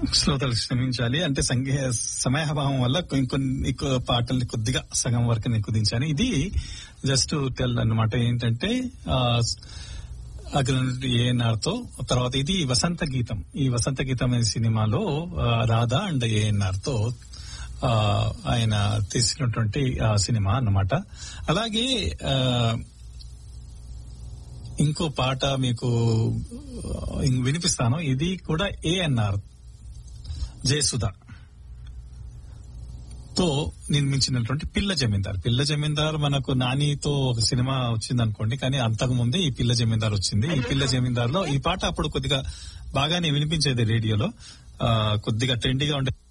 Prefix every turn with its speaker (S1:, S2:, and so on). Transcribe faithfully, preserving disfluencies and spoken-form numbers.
S1: శ్రోతలు క్షమించాలి, అంటే సంగీ సమయాభావం వల్ల ఇంకొన్ని ఎక్కువ పాటల్ని కొద్దిగా సగం వరకు నేను కుదించాను. ఇది జస్ట్ టెల్ అన్నమాట. ఏంటంటే అగ్రనటుడు ఏఎన్ఆర్ తో, తర్వాత ఇది వసంత గీతం. ఈ వసంత గీతం అనే సినిమాలో ఆ, రాధా అండ్ ఏఎన్ఆర్ తో ఆ, ఆయన తీసినటువంటి ఆ సినిమా అన్నమాట. అలాగే ఆ, ఇంకో పాట మీకు వినిపిస్తాను. ఇది కూడా ఏఎన్ఆర్ జయసుధ తో నిర్మించినటువంటి పిల్ల జమీందార్. పిల్ల జమీందార్ మనకు నానితో ఒక సినిమా వచ్చింది అనుకోండి, కానీ అంతకు ముందే ఈ పిల్ల జమీందార్ వచ్చింది. ఈ పిల్ల జమీందార్ లో ఈ పాట అప్పుడు కొద్దిగా బాగానే వినిపించేది రేడియోలో, ఆ, కొద్దిగా ట్రెండీగా ఉండే